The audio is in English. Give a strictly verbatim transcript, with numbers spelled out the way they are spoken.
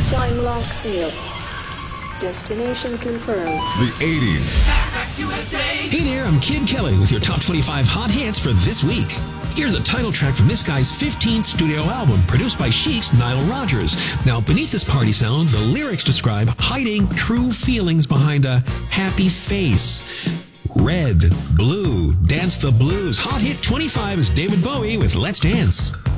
Time lock seal. Destination confirmed. The eighties. Hey there, I'm Kid Kelly with your top twenty-five hot hits for this week. Here's the title track from this guy's fifteenth studio album, produced by Chic's Nile Rodgers. Now, beneath this party sound, the lyrics describe hiding true feelings behind a happy face. Red, blue, dance the blues. Hot hit twenty-five is David Bowie with Let's Dance.